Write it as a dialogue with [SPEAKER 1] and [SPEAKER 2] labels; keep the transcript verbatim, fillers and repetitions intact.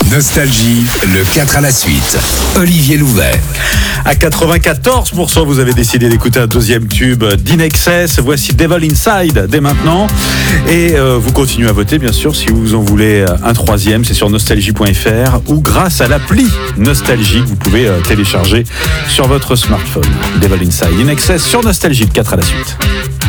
[SPEAKER 1] Nostalgie, le quatre à la suite. Olivier Louvet.
[SPEAKER 2] À quatre-vingt-quatorze pour cent, vous avez décidé d'écouter un deuxième tube d'In Excess. Voici Devil Inside dès maintenant. Et euh, vous continuez à voter, bien sûr, si vous en voulez un troisième. C'est sur nostalgie point f r ou grâce à l'appli Nostalgie que vous pouvez euh, télécharger sur votre smartphone. Devil Inside, In Excess sur Nostalgie, le quatre à la suite.